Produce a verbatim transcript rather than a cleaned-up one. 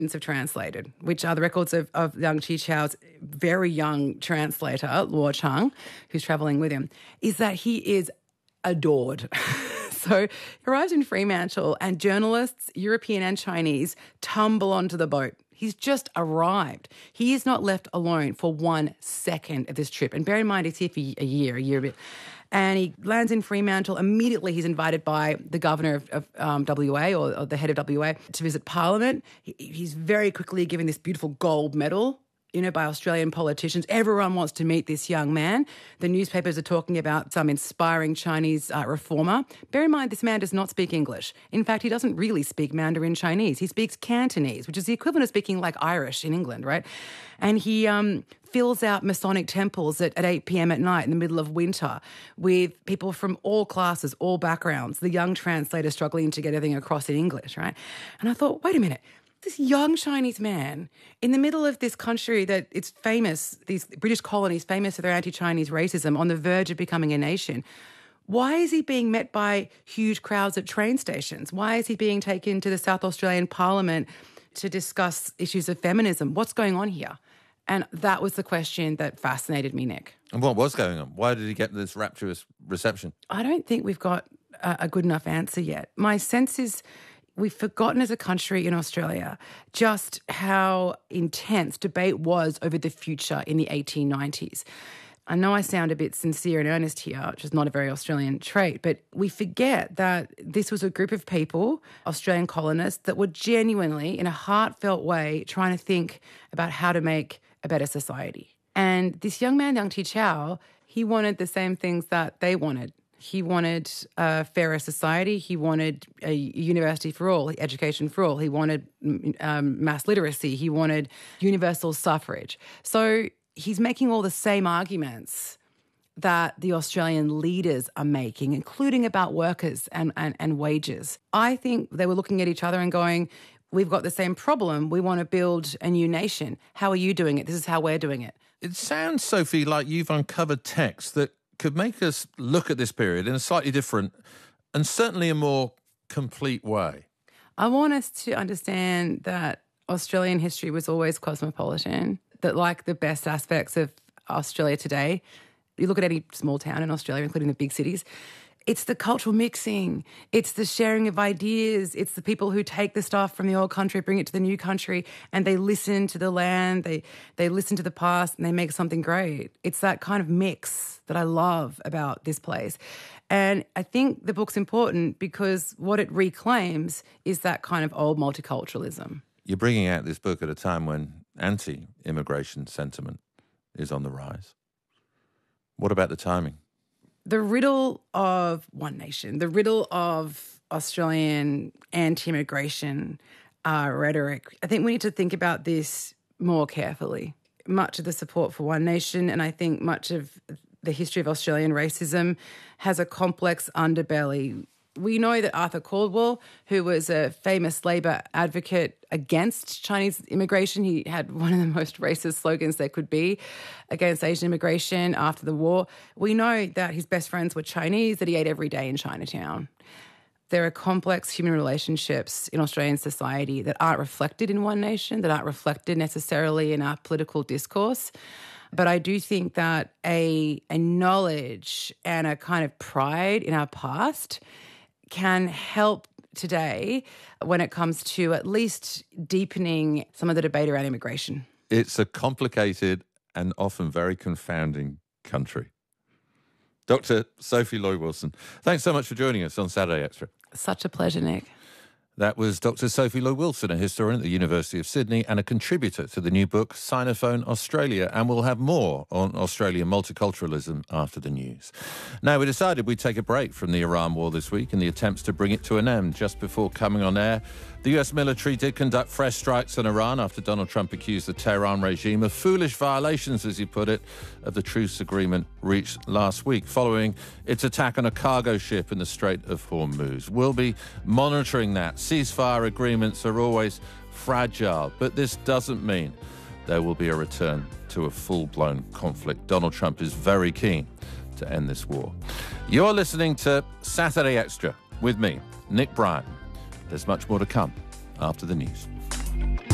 have translated, which are the records of, of Liang Qichao's very young translator, Luo Chang, who's travelling with him, is that he is adored. So he arrives in Fremantle and journalists, European and Chinese, tumble onto the boat. He's just arrived. He is not left alone for one second of this trip. And bear in mind, he's here for a year, a year a bit. And he lands in Fremantle. Immediately, he's invited by the governor of, of um, W A or, or the head of W A to visit Parliament. He, he's very quickly given this beautiful gold medal, you know, by Australian politicians. Everyone wants to meet this young man. The newspapers are talking about some inspiring Chinese uh, reformer. Bear in mind, this man does not speak English. In fact, he doesn't really speak Mandarin Chinese. He speaks Cantonese, which is the equivalent of speaking like Irish in England, right? And he um, fills out Masonic temples at, at eight p.m. at night in the middle of winter with people from all classes, all backgrounds, the young translator struggling to get everything across in English, right? And I thought, wait a minute. This young Chinese man in the middle of this country that it's famous, these British colonies famous for their anti-Chinese racism, on the verge of becoming a nation. Why is he being met by huge crowds at train stations? Why is he being taken to the South Australian Parliament to discuss issues of feminism? What's going on here? And that was the question that fascinated me, Nick. And what was going on? Why did he get this rapturous reception? I don't think we've got a, a good enough answer yet. My sense is we've forgotten as a country in Australia just how intense debate was over the future in the eighteen nineties. I know I sound a bit sincere and earnest here, which is not a very Australian trait, but we forget that this was a group of people, Australian colonists, that were genuinely, in a heartfelt way, trying to think about how to make a better society. And this young man, Liang Qichao, he wanted the same things that they wanted. He wanted a fairer society. He wanted a university for all, education for all. He wanted um, mass literacy. He wanted universal suffrage. So he's making all the same arguments that the Australian leaders are making, including about workers and, and, and wages. I think they were looking at each other and going, we've got the same problem. We want to build a new nation. How are you doing it? This is how we're doing it. It sounds, Sophie, like you've uncovered texts that could make us look at this period in a slightly different and certainly a more complete way. I want us to understand that Australian history was always cosmopolitan, that like the best aspects of Australia today, you look at any small town in Australia, including the big cities, it's the cultural mixing, it's the sharing of ideas, it's the people who take the stuff from the old country, bring it to the new country, and they listen to the land, they they listen to the past, and they make something great. It's that kind of mix that I love about this place. And I think the book's important because what it reclaims is that kind of old multiculturalism. You're bringing out this book at a time when anti-immigration sentiment is on the rise. What about the timing? The riddle of One Nation, the riddle of Australian anti-immigration uh, rhetoric, I think we need to think about this more carefully. Much of the support for One Nation, and I think much of the history of Australian racism, has a complex underbelly. We know that Arthur Caldwell, who was a famous Labor advocate against Chinese immigration, he had one of the most racist slogans there could be against Asian immigration after the war. We know that his best friends were Chinese, that he ate every day in Chinatown. There are complex human relationships in Australian society that aren't reflected in One Nation, that aren't reflected necessarily in our political discourse. But I do think that a, a knowledge and a kind of pride in our past can help today when it comes to at least deepening some of the debate around immigration. It's a complicated and often very confounding country. Doctor Sophie Lloyd-Wilson, thanks so much for joining us on Saturday Extra. Such a pleasure, Nick. That was Doctor Sophie Lloyd-Wilson, a historian at the University of Sydney and a contributor to the new book Sinophone Australia. And we'll have more on Australian multiculturalism after the news. Now, we decided we'd take a break from the Iran war this week in the attempts to bring it to an end. Just before coming on air, the U S military did conduct fresh strikes on Iran after Donald Trump accused the Tehran regime of foolish violations, as he put it, of the truce agreement reached last week following its attack on a cargo ship in the Strait of Hormuz. We'll be monitoring that. Ceasefire agreements are always fragile, but this doesn't mean there will be a return to a full-blown conflict. Donald Trump is very keen to end this war. You're listening to Saturday Extra with me, Nick Bryan. There's much more to come after the news.